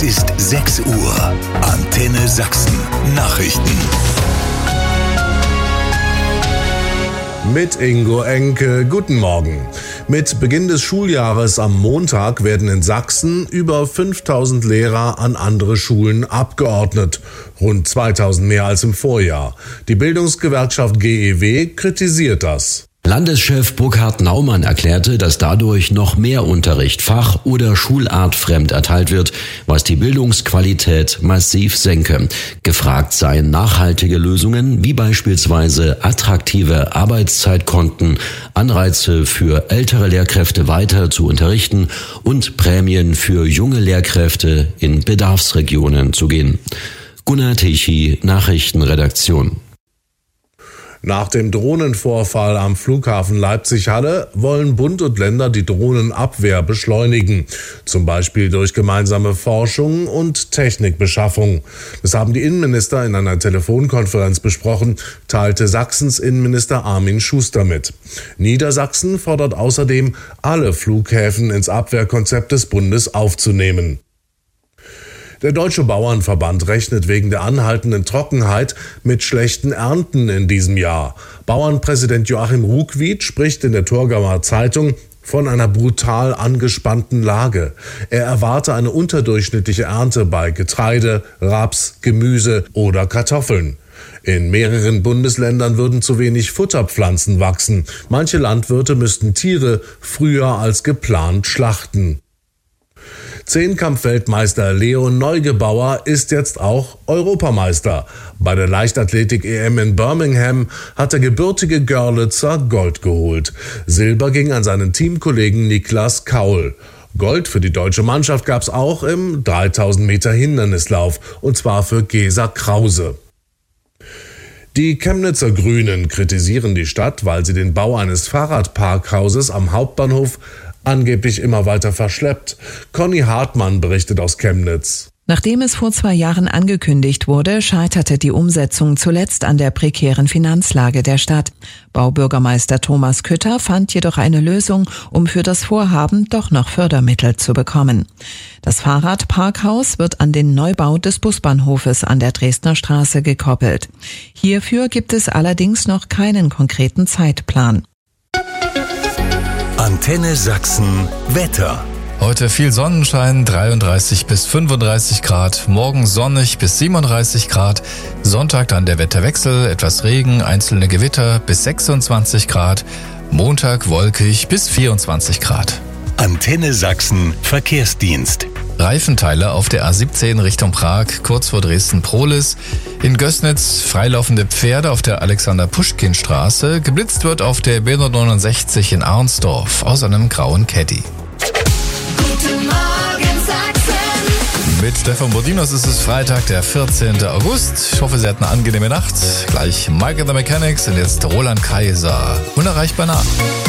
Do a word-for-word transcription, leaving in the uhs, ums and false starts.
Es ist sechs Uhr. Antenne Sachsen. Nachrichten. Mit Ingo Enke, guten Morgen. Mit Beginn des Schuljahres am Montag werden in Sachsen über fünftausend Lehrer an andere Schulen abgeordnet. Rund zweitausend mehr als im Vorjahr. Die Bildungsgewerkschaft G E W kritisiert das. Landeschef Burkhard Naumann erklärte, dass dadurch noch mehr Unterricht fach- oder schulartfremd erteilt wird, was die Bildungsqualität massiv senke. Gefragt seien nachhaltige Lösungen, wie beispielsweise attraktive Arbeitszeitkonten, Anreize für ältere Lehrkräfte weiter zu unterrichten und Prämien für junge Lehrkräfte in Bedarfsregionen zu gehen. Gunnar Tichy, Nachrichtenredaktion. Nach dem Drohnenvorfall am Flughafen Leipzig-Halle wollen Bund und Länder die Drohnenabwehr beschleunigen, zum Beispiel durch gemeinsame Forschung und Technikbeschaffung. Das haben die Innenminister in einer Telefonkonferenz besprochen, teilte Sachsens Innenminister Armin Schuster mit. Niedersachsen fordert außerdem, alle Flughäfen ins Abwehrkonzept des Bundes aufzunehmen. Der Deutsche Bauernverband rechnet wegen der anhaltenden Trockenheit mit schlechten Ernten in diesem Jahr. Bauernpräsident Joachim Ruckwied spricht in der Thurgauer Zeitung von einer brutal angespannten Lage. Er erwarte eine unterdurchschnittliche Ernte bei Getreide, Raps, Gemüse oder Kartoffeln. In mehreren Bundesländern würden zu wenig Futterpflanzen wachsen. Manche Landwirte müssten Tiere früher als geplant schlachten. Zehnkampf-Weltmeister Leon Neugebauer ist jetzt auch Europameister. Bei der Leichtathletik-E M in Birmingham hat der gebürtige Görlitzer Gold geholt. Silber ging an seinen Teamkollegen Niklas Kaul. Gold für die deutsche Mannschaft gab es auch im dreitausend Meter Hindernislauf, und zwar für Gesa Krause. Die Chemnitzer Grünen kritisieren die Stadt, weil sie den Bau eines Fahrradparkhauses am Hauptbahnhof angeblich immer weiter verschleppt. Conny Hartmann berichtet aus Chemnitz. Nachdem es vor zwei Jahren angekündigt wurde, scheiterte die Umsetzung zuletzt an der prekären Finanzlage der Stadt. Baubürgermeister Thomas Kütter fand jedoch eine Lösung, um für das Vorhaben doch noch Fördermittel zu bekommen. Das Fahrradparkhaus wird an den Neubau des Busbahnhofes an der Dresdner Straße gekoppelt. Hierfür gibt es allerdings noch keinen konkreten Zeitplan. Antenne Sachsen Wetter. Heute viel Sonnenschein, dreiunddreißig bis fünfunddreißig Grad, morgen sonnig bis siebenunddreißig Grad, Sonntag dann der Wetterwechsel, etwas Regen, einzelne Gewitter bis sechsundzwanzig Grad, Montag wolkig bis vierundzwanzig Grad. Antenne Sachsen Verkehrsdienst. Reifenteile auf der A siebzehn Richtung Prag, kurz vor Dresden-Prohlis. In Gößnitz freilaufende Pferde auf der Alexander-Puschkin-Straße. Geblitzt wird auf der B hundertneunundsechzig in Arnsdorf aus einem grauen Caddy. Guten Morgen Sachsen. Mit Stefan Bodinos ist es Freitag, der vierzehnten August. Ich hoffe, Sie hatten eine angenehme Nacht. Gleich Mike and the Mechanics und jetzt Roland Kaiser. Unerreichbar nah.